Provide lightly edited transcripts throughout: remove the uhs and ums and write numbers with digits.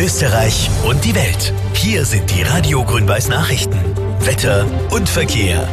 Österreich und die Welt. Hier sind die Radio Grün-Weiß Nachrichten. Wetter und Verkehr.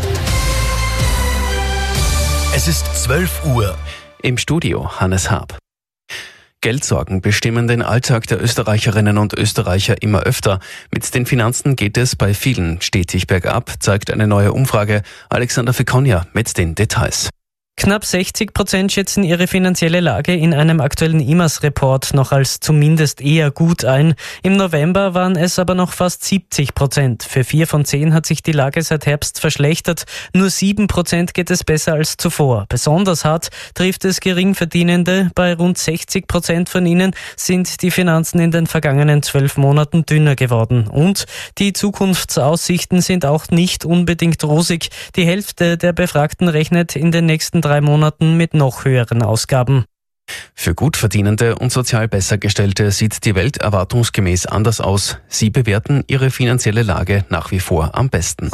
Es ist 12 Uhr. Im Studio Hannes Haab. Geldsorgen bestimmen den Alltag der Österreicherinnen und Österreicher immer öfter. Mit den Finanzen geht es bei vielen stetig bergab, zeigt eine neue Umfrage. Alexander Fekonja mit den Details. Knapp 60% schätzen ihre finanzielle Lage in einem aktuellen IMAS-Report noch als zumindest eher gut ein. Im November waren es aber noch fast 70%. Für 4 von 10 hat sich die Lage seit Herbst verschlechtert. Nur 7% geht es besser als zuvor. Besonders hart trifft es Geringverdienende. Bei rund 60% von ihnen sind die Finanzen in den vergangenen 12 Monaten dünner geworden. Und die Zukunftsaussichten sind auch nicht unbedingt rosig. Die Hälfte der Befragten rechnet in den nächsten 3 Monaten mit noch höheren Ausgaben. Für Gutverdienende und sozial Bessergestellte sieht die Welt erwartungsgemäß anders aus. Sie bewerten ihre finanzielle Lage nach wie vor am besten.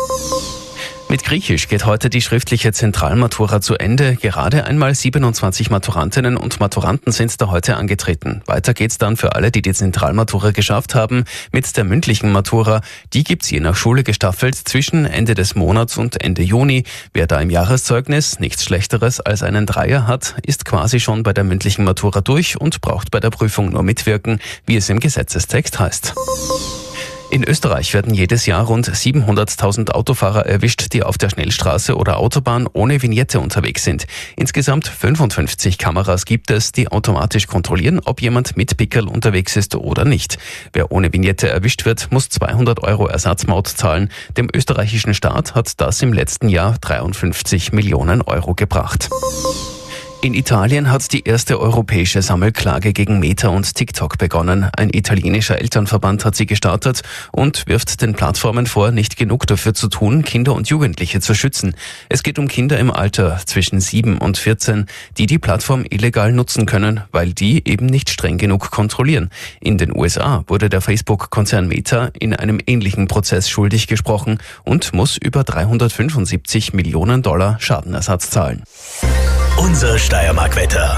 Mit Griechisch geht heute die schriftliche Zentralmatura zu Ende. Gerade einmal 27 Maturantinnen und Maturanten sind da heute angetreten. Weiter geht's dann für alle, die die Zentralmatura geschafft haben, mit der mündlichen Matura. Die gibt's je nach Schule gestaffelt zwischen Ende des Monats und Ende Juni. Wer da im Jahreszeugnis nichts Schlechteres als einen Dreier hat, ist quasi schon bei der mündlichen Matura durch und braucht bei der Prüfung nur mitwirken, wie es im Gesetzestext heißt. In Österreich werden jedes Jahr rund 700.000 Autofahrer erwischt, die auf der Schnellstraße oder Autobahn ohne Vignette unterwegs sind. Insgesamt 55 Kameras gibt es, die automatisch kontrollieren, ob jemand mit Pickerl unterwegs ist oder nicht. Wer ohne Vignette erwischt wird, muss 200 € Ersatzmaut zahlen. Dem österreichischen Staat hat das im letzten Jahr 53 Millionen Euro gebracht. In Italien hat die erste europäische Sammelklage gegen Meta und TikTok begonnen. Ein italienischer Elternverband hat sie gestartet und wirft den Plattformen vor, nicht genug dafür zu tun, Kinder und Jugendliche zu schützen. Es geht um Kinder im Alter zwischen 7 und 14, die die Plattform illegal nutzen können, weil die eben nicht streng genug kontrollieren. In den USA wurde der Facebook-Konzern Meta in einem ähnlichen Prozess schuldig gesprochen und muss über $375 Millionen Schadenersatz zahlen. Unser Steiermark-Wetter.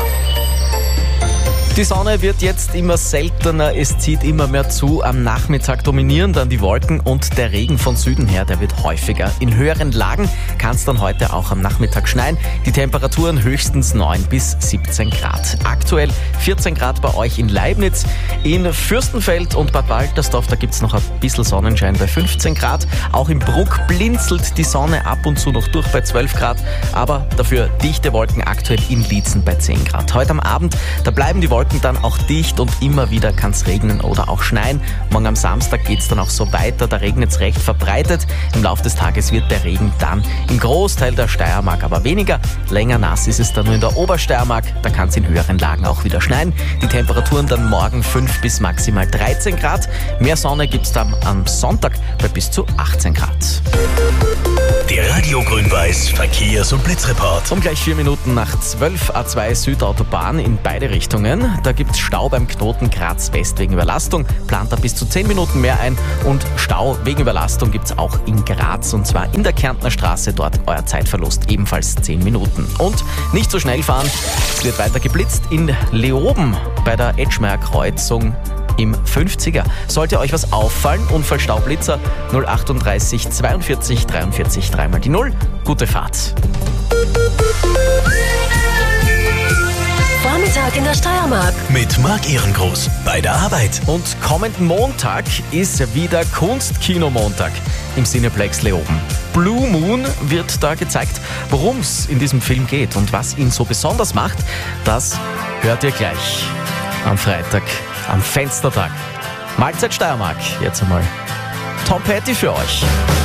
Die Sonne wird jetzt immer seltener, es zieht immer mehr zu. Am Nachmittag dominieren dann die Wolken und der Regen von Süden her, der wird häufiger. In höheren Lagen kann es dann heute auch am Nachmittag schneien. Die Temperaturen höchstens 9 bis 17 Grad. Aktuell 14 Grad bei euch in Leibniz. In Fürstenfeld und Bad Waltersdorf, da gibt es noch ein bisschen Sonnenschein bei 15 Grad. Auch im Bruck blinzelt die Sonne ab und zu noch durch bei 12 Grad. Aber dafür dichte Wolken aktuell in Liezen bei 10 Grad. Heute am Abend, da bleiben die Wolken dann auch dicht und immer wieder kann es regnen oder auch schneien. Morgen am Samstag geht es dann auch so weiter, da regnet es recht verbreitet. Im Laufe des Tages wird der Regen dann im Großteil der Steiermark aber weniger. Länger nass ist es dann nur in der Obersteiermark, da kann es in höheren Lagen auch wieder schneien. Die Temperaturen dann morgen 5 bis maximal 13 Grad. Mehr Sonne gibt es dann am Sonntag bei bis zu 18 Grad. Der Radio Grün-Weiß Verkehrs- und Blitzreport. Um gleich 4 Minuten nach 12 A2 Südautobahn in beide Richtungen. Da gibt es Stau beim Knoten Graz West wegen Überlastung. Plant da bis zu 10 Minuten mehr ein. Und Stau wegen Überlastung gibt es auch in Graz. Und zwar in der Kärntner Straße. Dort euer Zeitverlust ebenfalls 10 Minuten. Und nicht so schnell fahren. Es wird weiter geblitzt in Leoben bei der Etschmeyer Kreuzung im 50er. Sollte euch was auffallen, Unfallstaublitzer 038 42 43 3 mal die 0. Gute Fahrt. Vormittag in der Steiermark. Mit Marc Ehrengroß bei der Arbeit. Und kommenden Montag ist wieder Kunstkino-Montag im Cineplex Leoben. Blue Moon wird da gezeigt. Worum es in diesem Film geht und was ihn so besonders macht, das hört ihr gleich am Freitag, am Fenstertag. Mahlzeit Steiermark, jetzt einmal Tom Petty für euch.